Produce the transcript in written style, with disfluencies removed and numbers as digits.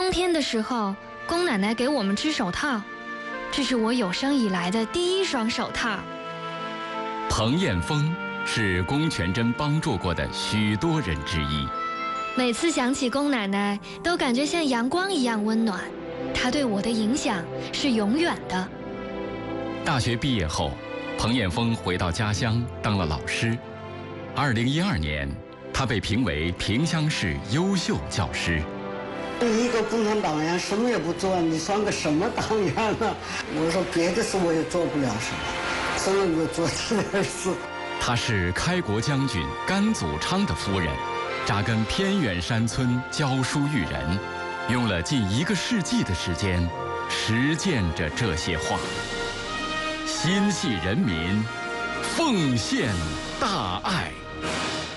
冬天的时候，宫奶奶给我们织手套，这是我有生以来的第一双手套。 彭艳枫是龚全珍帮助过的许多人之一。 每次想起龚奶奶，都感觉像阳光一样温暖。她对我的影响是永远的。 大学毕业后，彭艳枫回到家乡当了老师。2012年，她被评为萍乡市优秀教师。 一个共产党员什么也不做，你算个什么党员呢？我说别的事我也做不了什么，只能够做这点事。 她是开国将军甘祖昌的夫人，扎根偏远山村教书育人，用了近1个世纪的时间，实践着这些话。心系人民，奉献大爱。